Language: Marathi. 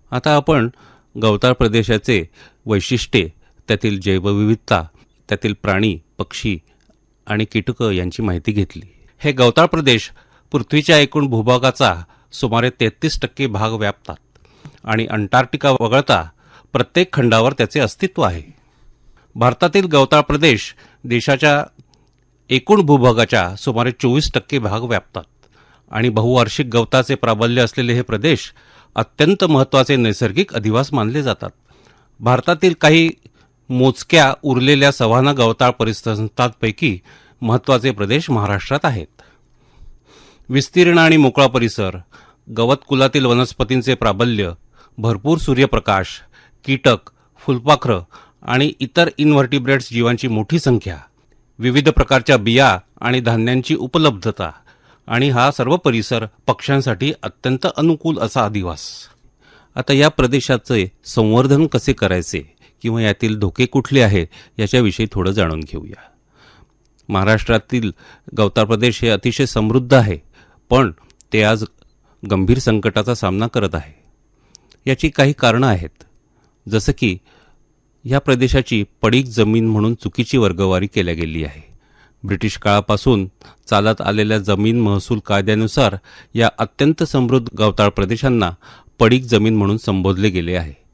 आता आपण गवताळ प्रदेशाचे वैशिष्ट्ये, त्यातील जैवविविधता, त्यातील प्राणी, पक्षी आणि कीटकं यांची माहिती घेतली. हे गवताळ प्रदेश पृथ्वीच्या एकूण भूभागाचा सुमारे 33% भाग व्यापतात आणि अंटार्क्टिका वगळता प्रत्येक खंडावर त्याचे अस्तित्व आहे. भारतातील गवताळ प्रदेश देशाच्या एकूण भूभागाच्या सुमारे 24% भाग व्यापतात आणि बहुवार्षिक गवताचे प्राबल्य असलेले हे प्रदेश अत्यंत महत्त्वाचे नैसर्गिक अधिवास मानले जातात. भारतातील काही मोजक्या उरलेल्या सव्हाना गवताळ परिसंस्थांपैकी महत्त्वाचे प्रदेश महाराष्ट्रात आहेत. विस्तीर्ण आणि मोकळा परिसर, गवत कुलातील वनस्पतींचे प्राबल्य, भरपूर सूर्यप्रकाश, कीटक, फुलपाखरं आणि इतर इनव्हर्टिब्रेट्स जीवांची मोठी संख्या, विविध प्रकारच्या बिया आणि धान्यांची उपलब्धता आणि हा सर्व परिसर पक्ष्यांसाठी अत्यंत अनुकूल असा अधिवास. आता या प्रदेशाचे संवर्धन कसे करायचे किंवा यातील धोके कुठले आहेत याच्याविषयी थोडं जाणून घेऊया. महाराष्ट्रातील गवताळ प्रदेश हे अतिशय समृद्ध आहे, पण ते आज गंभीर संकटाचा सामना करत आहे. याची काही कारणं आहेत, जसं की या प्रदेशाची पडीक जमीन म्हणून चुकीची वर्गवारी केल्या गेली आहे. ब्रिटिश काळापासून चालत आलेल्या जमीन महसूल कायद्यानुसार या अत्यंत समृद्ध गवताळ प्रदेशांना पडीक जमीन म्हणून संबोधले गेले आहे.